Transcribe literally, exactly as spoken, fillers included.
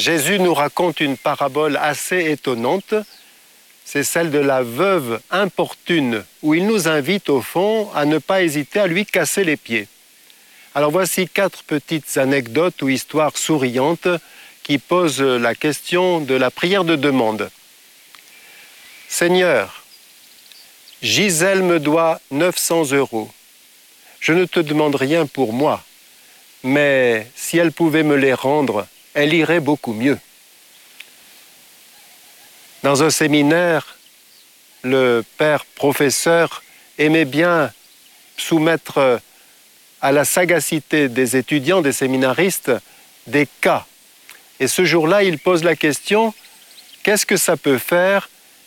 Jésus nous raconte une parabole assez étonnante. C'est celle de la veuve importune, où il nous invite au fond à ne pas hésiter à lui casser les pieds. Alors voici quatre petites anecdotes ou histoires souriantes qui posent la question de la prière de demande. Seigneur, Gisèle me doit neuf cents euros. Je ne te demande rien pour moi, mais si elle pouvait me les rendre, elle irait beaucoup mieux. Dans un séminaire, le père professeur aimait bien soumettre à la sagacité des étudiants, des séminaristes, des cas. Et ce jour-là, il pose la question, qu'est-ce que ça peut faire